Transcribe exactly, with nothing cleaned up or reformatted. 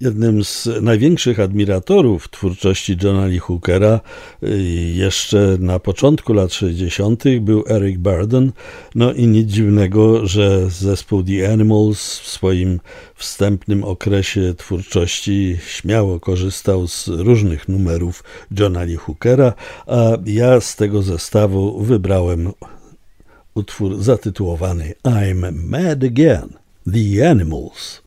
Jednym z największych admiratorów twórczości Johna Lee Hookera jeszcze na początku lat sześćdziesiątych był Eric Burdon. No i nic dziwnego, że zespół The Animals w swoim wstępnym okresie twórczości śmiało korzystał z różnych numerów Johna Lee Hookera, a ja z tego zestawu wybrałem utwór zatytułowany I'm Mad Again, The Animals.